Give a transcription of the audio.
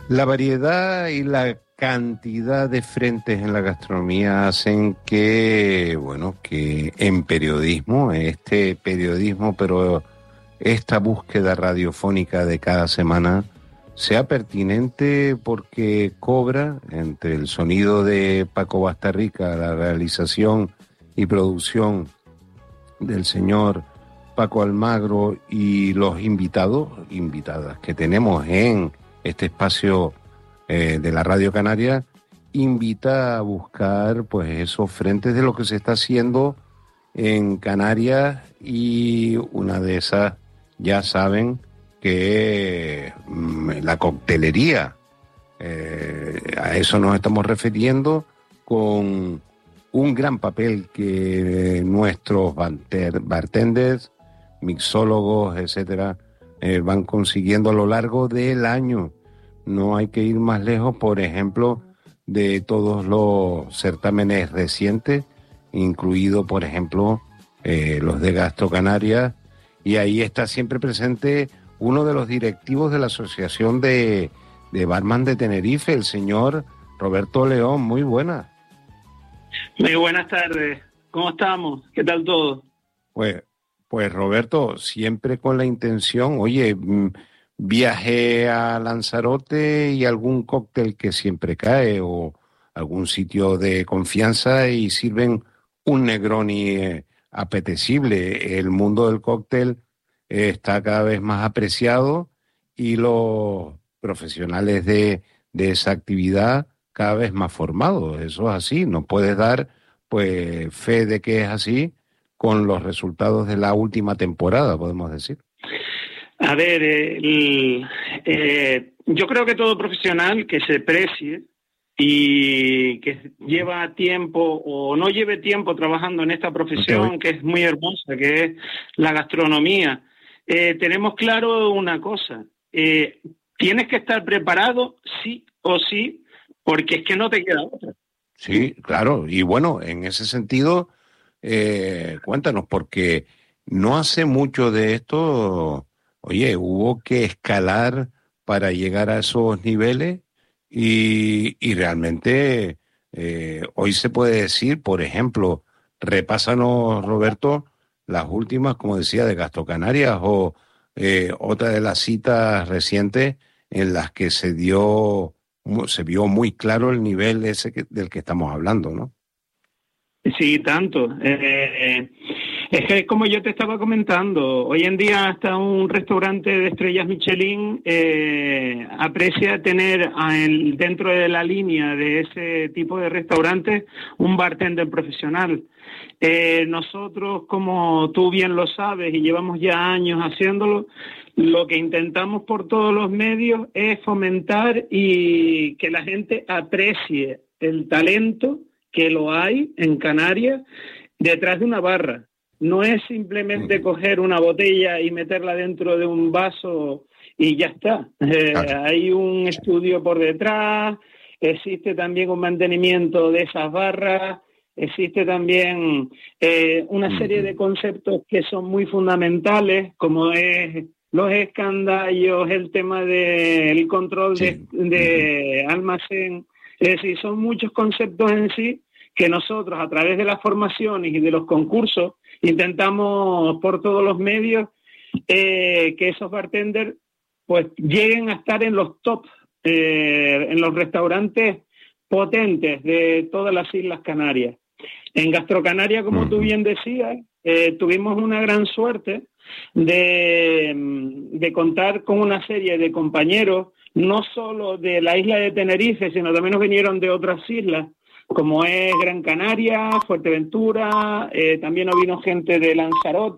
La variedad y la cantidad de frentes en la gastronomía hacen que, bueno, que en periodismo, pero esta búsqueda radiofónica de cada semana sea pertinente porque cobra entre el sonido de Paco Bastarrica, la realización y producción del señor Paco Almagro y los invitadas que tenemos en este espacio de la Radio Canaria, invita a buscar pues esos frentes de lo que se está haciendo en Canarias, y una de esas, ya saben, que la coctelería, a eso nos estamos refiriendo, con un gran papel que nuestros bartenders, mixólogos, etcétera, van consiguiendo a lo largo del año. No hay que ir más lejos, por ejemplo, de todos los certámenes recientes, incluido, por ejemplo, los de Gastro Canarias, y ahí está siempre presente uno de los directivos de la Asociación de Barman de Tenerife, el señor Roberto León. Muy buenas. Muy buenas tardes. ¿Cómo estamos? ¿Qué tal todo? Pues Roberto, siempre con la intención, oye, viaje a Lanzarote y algún cóctel que siempre cae, o algún sitio de confianza y sirven un Negroni apetecible. El mundo del cóctel está cada vez más apreciado y los profesionales de esa actividad cada vez más formados. Eso es así, no puedes dar pues fe de que es así con los resultados de la última temporada, podemos decir. A ver, yo creo que todo profesional que se precie y que lleva tiempo o no lleve tiempo trabajando en esta profesión, que es muy hermosa, que es la gastronomía, tenemos claro una cosa: tienes que estar preparado sí o sí, porque es que no te queda otra. Sí, claro, y bueno, en ese sentido, cuéntanos, porque no hace mucho de esto, oye, hubo que escalar para llegar a esos niveles y realmente hoy se puede decir, por ejemplo, repásanos, Roberto, las últimas, como decía, de Gastro Canarias, o otra de las citas recientes en las que se vio muy claro el nivel ese del que estamos hablando, ¿no? Sí, tanto. Es que, como yo te estaba comentando, hoy en día hasta un restaurante de estrellas Michelin aprecia tener dentro de la línea de ese tipo de restaurantes un bartender profesional. Nosotros, como tú bien lo sabes y llevamos ya años haciéndolo, lo que intentamos por todos los medios es fomentar y que la gente aprecie el talento que lo hay en Canarias detrás de una barra. No es simplemente coger una botella y meterla dentro de un vaso y ya está. Hay un estudio por detrás, existe también un mantenimiento de esas barras, existe también una serie de conceptos que son muy fundamentales, como es los escandallos, el tema del control de almacén. Es decir, son muchos conceptos en sí que nosotros, a través de las formaciones y de los concursos, intentamos por todos los medios que esos bartenders pues lleguen a estar en los top, en los restaurantes potentes de todas las Islas Canarias. En Gastro Canaria, como tú bien decías, tuvimos una gran suerte de contar con una serie de compañeros, no solo de la isla de Tenerife, sino también nos vinieron de otras islas, como es Gran Canaria, Fuerteventura, también nos vino gente de Lanzarote,